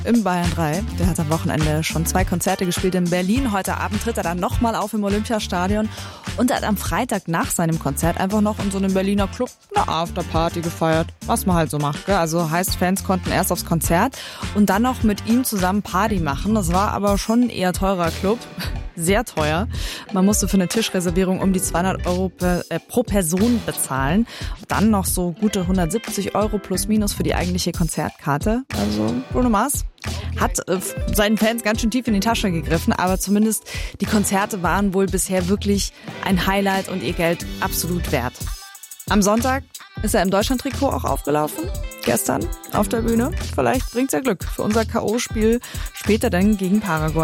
im Bayern 3. Der hat am Wochenende schon 2 Konzerte gespielt in Berlin. Heute Abend tritt er dann nochmal auf im Olympiastadion. Und er hat am Freitag nach seinem Konzert einfach noch in so einem Berliner Club eine Afterparty gefeiert. Was man halt so macht, gell? Also heißt, Fans konnten erst aufs Konzert und dann noch mit ihm zusammen Party machen. Das war aber schon ein eher teurer Club. Sehr teuer. Man musste für eine Tischreservierung um die 200 Euro pro Person bezahlen. Dann noch so gute 170 Euro plus minus für die eigentliche Konzertkarte. Also Bruno Mars hat seinen Fans ganz schön tief in die Tasche gegriffen, aber zumindest die Konzerte waren wohl bisher wirklich ein Highlight und ihr Geld absolut wert. Am Sonntag ist er im Deutschland-Trikot auch aufgelaufen. Gestern auf der Bühne. Vielleicht bringt's ja Glück für unser K.O.-Spiel später dann gegen Paraguay.